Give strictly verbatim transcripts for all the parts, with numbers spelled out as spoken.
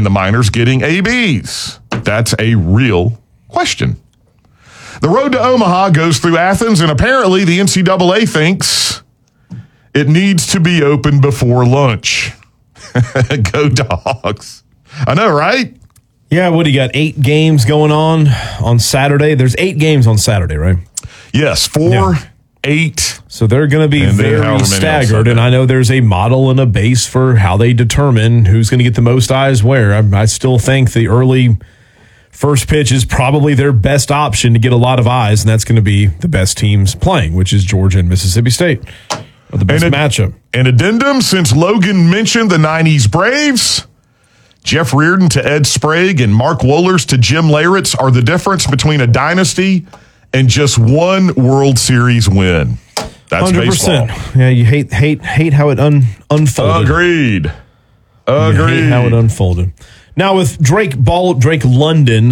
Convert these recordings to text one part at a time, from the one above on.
the minors getting A Bs? That's a real question. The road to Omaha goes through Athens, and apparently the N C double A thinks it needs to be open before lunch. Go Dogs. I know, right? Yeah, what do you got? Eight games going on on Saturday? There's eight games on Saturday, right? Yes, four, yeah. eight. So they're going to be very staggered, and I know there's a model and a base for how they determine who's going to get the most eyes where. I, I still think the early first pitch is probably their best option to get a lot of eyes, and that's going to be the best teams playing, which is Georgia and Mississippi State. The best and a, matchup. An addendum, since Logan mentioned the nineties Braves, Jeff Reardon to Ed Sprague and Mark Wohlers to Jim Leyritz are the difference between a dynasty and just one World Series win. That's one hundred percent. Baseball. Yeah, you hate hate hate how it un, unfolded. Agreed. Agreed. You hate how it unfolded. Now with Drake Ball, Drake London,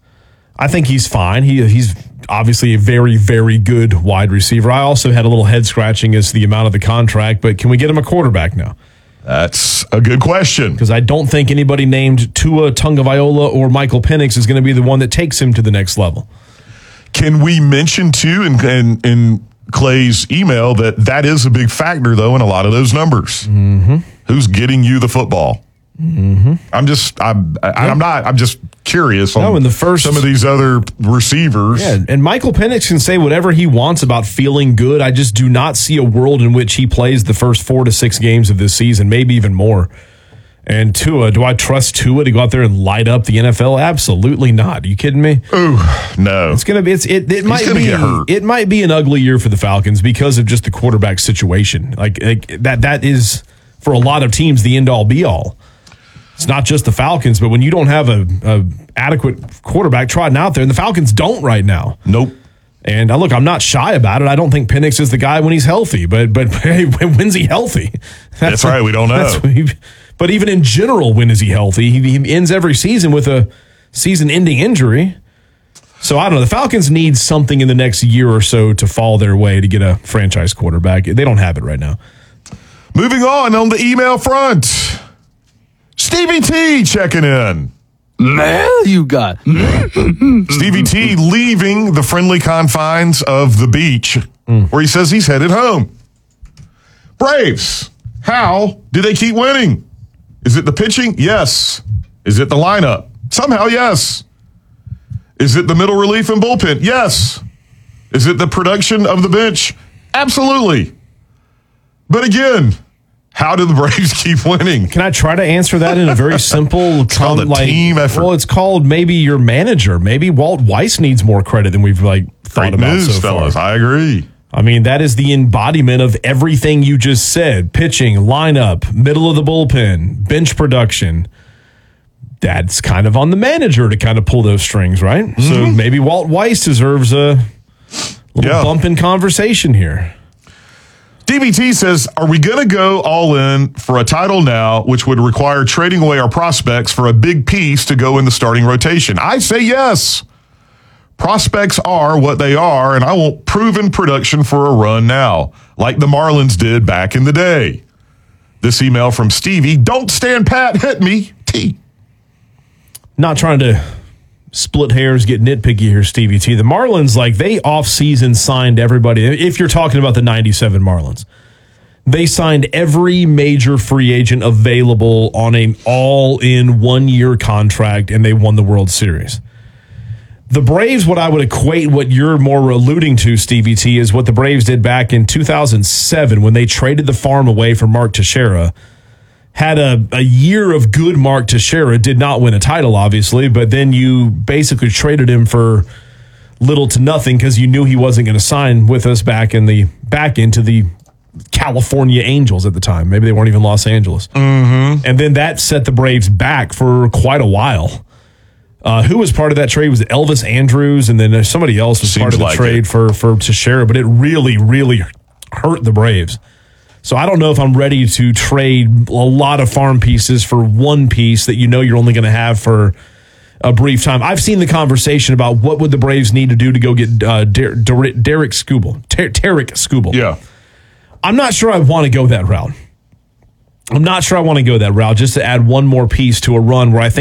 I think he's fine. He he's obviously a very, very good wide receiver. I also had a little head scratching as to the amount of the contract, but can we get him a quarterback now? That's a good question. Because I don't think anybody named Tua Tagovailoa or Michael Penix is going to be the one that takes him to the next level. Can we mention, too, in, in, in Clay's email, that that is a big factor, though, in a lot of those numbers? Mm-hmm. Who's getting you the football? Mm-hmm. I'm just, I'm, I, I'm not, I'm just curious on no, in the first, some of these other receivers. Yeah, and Michael Penix can say whatever he wants about feeling good. I just do not see a world in which he plays the first four to six games of this season, maybe even more. And Tua, do I trust Tua to go out there and light up the N F L? Absolutely not. Are you kidding me? Ooh, no. It's gonna be. It's, it it might be. It might be an ugly year for the Falcons because of just the quarterback situation. Like, like that. That is for a lot of teams the end all be all. It's not just the Falcons, but when you don't have a, a adequate quarterback trotting out there, and the Falcons don't right now. Nope. And I look, I'm not shy about it. I don't think Penix is the guy when he's healthy, but but hey, when's he healthy? That's, that's right. We don't know. He, but even in general, when is he healthy? He, he ends every season with a season-ending injury. So I don't know. The Falcons need something in the next year or so to fall their way to get a franchise quarterback. They don't have it right now. Moving on on the email front. Stevie T checking in. Man, you got Stevie T leaving the friendly confines of the beach mm. where he says he's headed home. Braves, how do they keep winning? Is it the pitching? Yes. Is it the lineup? Somehow, yes. Is it the middle relief and bullpen? Yes. Is it the production of the bench? Absolutely. But again, how do the Braves keep winning? Can I try to answer that in a very simple it's called a like, team effort? Well, it's called maybe your manager. Maybe Walt Weiss needs more credit than we've like thought Great about news, so fellas. far. I agree. I mean, that is the embodiment of everything you just said. Pitching, lineup, middle of the bullpen, bench production. That's kind of on the manager to kind of pull those strings, right? Mm-hmm. So maybe Walt Weiss deserves a little yeah. bump in conversation here. D B T says, are we going to go all in for a title now, which would require trading away our prospects for a big piece to go in the starting rotation? I say yes. Prospects are what they are, and I want proven production for a run now, like the Marlins did back in the day. This email from Stevie, don't stand pat, hit me, T. Not trying to split hairs, get nitpicky here, Stevie T. The Marlins, like, they off-season signed everybody. If you're talking about the ninety-seven Marlins, they signed every major free agent available on an all-in one-year contract, and they won the World Series. The Braves, what I would equate what you're more alluding to, Stevie T, is what the Braves did back in two thousand seven when they traded the farm away for Mark Teixeira. Had a, a year of good Mark Teixeira, did not win a title, obviously, but then you basically traded him for little to nothing because you knew he wasn't going to sign with us back in the back into the California Angels at the time. Maybe they weren't even Los Angeles. Mm-hmm. And then that set the Braves back for quite a while. Uh, who was part of that trade? Was it Elvis Andrews? And then somebody else was Seems part of the like trade it. for, for Teixeira, but it really, really hurt the Braves. So I don't know if I'm ready to trade a lot of farm pieces for one piece that you know you're only going to have for a brief time. I've seen the conversation about what would the Braves need to do to go get uh, Der- Der- Derek Skubal, Ter- Tarek Skubal. Yeah. I'm not sure I want to go that route. I'm not sure I want to go that route just to add one more piece to a run where I think